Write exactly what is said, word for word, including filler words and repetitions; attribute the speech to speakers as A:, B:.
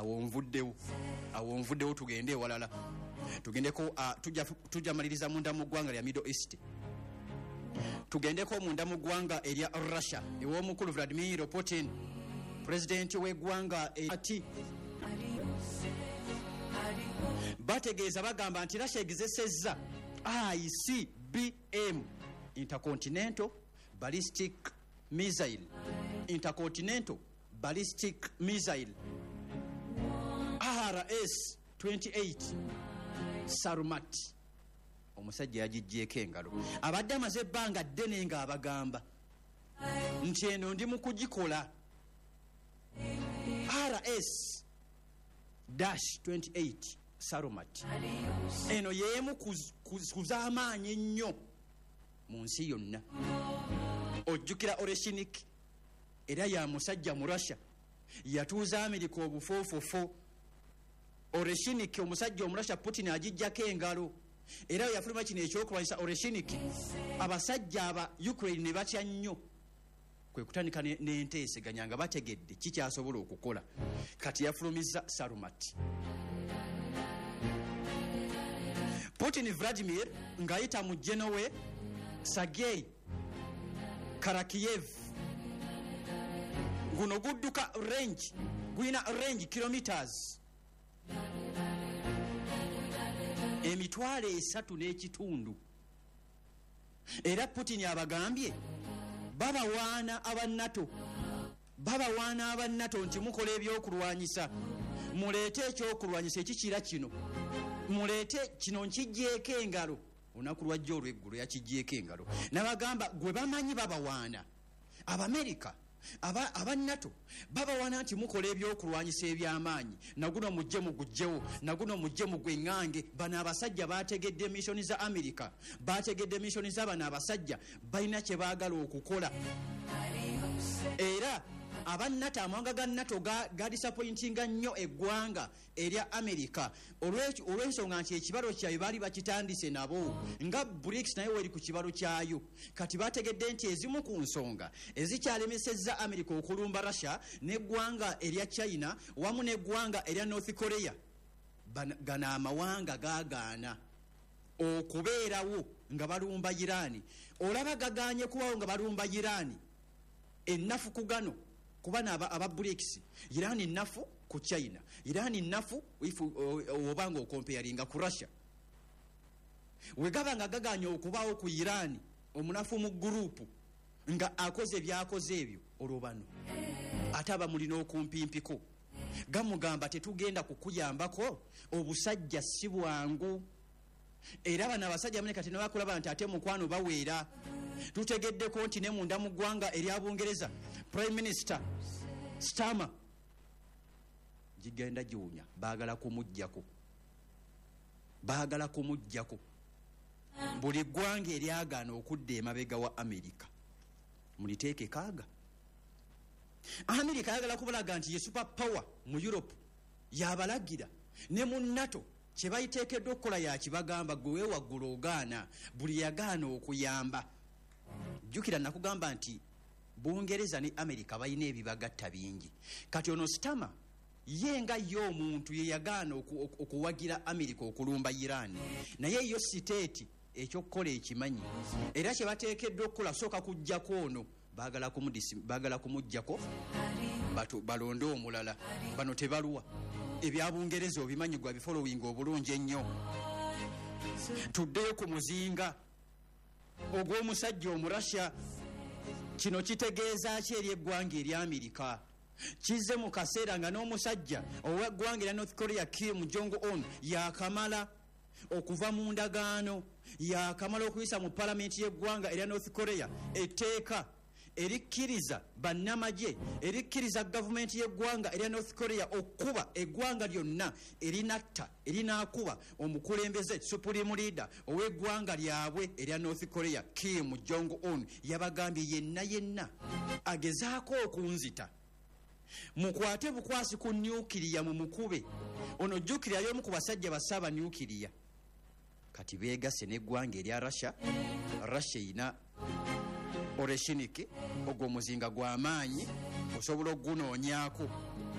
A: awo nvuddewo awo nvuddewo tugende ewalala tugendeko uh, tujja tujja maliriza munda mu ggwanga lya Middle East tugendeko munda mu ggwanga erya Russia ew'omukulu Vladimir Putin president w'eggwanga ati bategeeza bagamba nti Russia egezesezza I C B M intercontinental ballistic missile intercontinental ballistic missile R S twenty-eight Sarumat omusajja yagijjeeko engalo abadde amaze ebbanga ddene nga abagamba nti eno ndi mu kugikola R S twenty-eight Sarumat eno yeemu kuz'amaanyi ennyo mu nsi yonna ojjukira Oreshnik era ya musajja mu Russia yatuuza Amerika obufoofofo Oreshnik omusajja omu Russia Putin agijjako engalo era yafuluma kino ekyokulwanyisa Oreshnik abasajja aba Ukraine ne batya nnyo kwe kutandika n'enteeseganya nga bategedde kikyasobola okukola kati yafulumizza Sarumat. Putin Vladimir ng'ayita mu Genowe Sergei Karakiev guno gudduka range guyina range kilometers emitwalo esatu n'ekitundu era Putin abagambye babawaana aba NATO babawaana aba NATO nti mukola ebyokulwanyisa muleete ekyokulwanyisa ekikira kino muleete kino nkijjeeko engalo olunaku lwajja olw'eggulu yakijjeeko engalo nabagamba gwe bamanyi babawaana Abamerika aba aba NATO babawaana nti mukola ebyokulwanyisa eby'amaanyi naguno mujje mugujjewo naguno mujje mugwengange bano abasajja bategedde missoni za Amerika bategedde missoni za bano abasajja balina kye baagala okukola era aba NATO amawanga ga NATO ga, ga disappointinga nnyo eggwanga erya Amerika olw'ensonga nti ekibalo kyayo baali bakitandise nabo nga BRICS naye weri ku kibalo kyayo kati bategedde nti ezimu ku nsonga ezikyalemesezza Amerika okulumba Russia n'eggwanga erya China wamu n'eggwanga erya North Korea gano amawanga gaagaana okubeerawo nga balumba Irani olaba gagaanye kubawo nga balumba Irani ennafu ku gano kuba naba aba BRICS Irani nafu ku China Irani nafu ifu obanga okomparinga ku Russia wegaba nga gaganya okubawo ku Irani omunafu mu group nga akoze byakoze ebyo olobano ataba mulina okumpimpiko gamugamba tetugenda kukuyambako obusajja si bwangu era bana abasajja Amerika tena bakulaba nti ate mukwano baweera tutegeddeko nti ne munda mu ggwanga erya Bungereza Prime Minister Starmer gigenda giwunya baagala kumujjako baagala kumujjako buli ggwanga eryagaana okudda emabega wa Amerika muliteeke kaaga Amerika ayagala kubalaga nti ye super power mu Europe yabalagira ne mu NATO kye bayiteekeddwa okukola yakibagamba gwe waggulu ogaana buli yagaana okuyamba jjukira nakugamba nti Bungereza ne Amerika balina ebibagatta bingi kati ono Starmer ye nga yo omuntu ye yagaana okuwagira Amerika okulumba Iran naye yo siteeti ekyokukola ekimanyi era kye bateekeddwa okukola sooka kujjako ono baagala kumudisi baagala kumujjako batu balonde omulala bano tebaluwa ebya Bungereza obimanyi gwa bifollowing obulungi ennyo tuddeyo ku muzinga ogw'omusajja omu Russia kino kitegeeza ki eri eggwanga erya Amerika kizze mu kaseera nga n'omusajja ow'eggwanga erya North Korea Kim Jong-un yakamala okuva mu ndagaano yakamala okuyisa mu palamenti y'eggwanga erya North Korea etteeka erikkiriza bannamagye erikkiriza gavumenti y'eggwanga erya North Korea okuba eggwanga lyonna erinatta erinaakuba omukulembeze supreme leader ow'eggwanga lyabwe erya North Korea Kim Jong-un yabagambye yenna yenna agezaako okunzita mukwate bukwasi ku nyukiriya mu mukube ono jjukira y'omu ku basajja basaba nyukiriya kati beegase n'eggwanga erya Russia Russia ina Oreshnik ogwo muzinga gw'amaanyi osobola okugunoonyaako